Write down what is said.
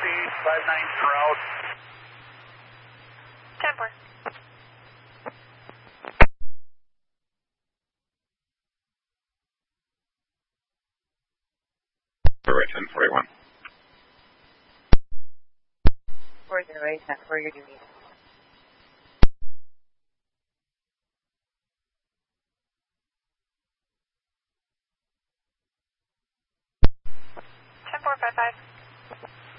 speed, 59 per out. 10-4. Right, 1041. 408, that's where you're doing. Ten 455.